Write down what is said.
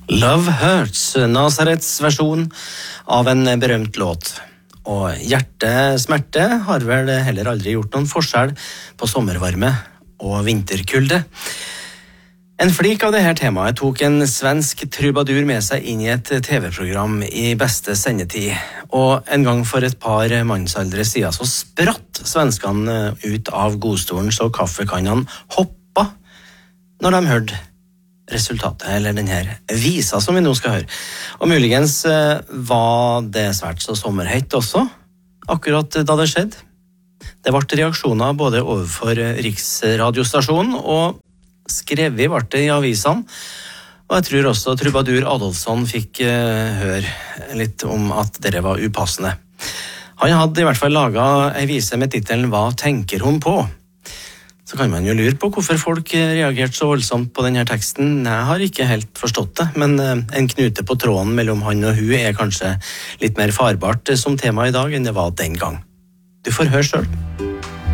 Love Hurts, Nazarets versjon av en berømt låt. Og hjertesmerte har vel heller aldri gjort noen forskjell på sommervarme og vinterkulde. En flik av dette temaet tok en svensk trubadur med seg inn i et TV-program i beste sendetid. Og en gang for et par mannsaldre siden så spratt svenskene ut av godstolen så kaffekannene hoppa når de hørte resultatet, eller denne visa som vi nå skal høre. Og muligens var det svært så sommerhett også, akkurat da det skjedde. Det ble reaksjoner både overfor riksradiostasjonen og skrevet ble det i avisene. Og jeg tror også trubadur Adolfsson fikk høre litt om at dere var upassende. Han hadde i hvert fall laget en vise med titelen «Hva tenker hun på?». Så kan man jo lure på hvorfor folk reagerte så voldsomt på denne teksten. Jeg har ikke helt forstått det, men en knute på tråden mellom han og hun er kanskje litt mer farbart som tema i dag enn det var den gang. Du får høre selv.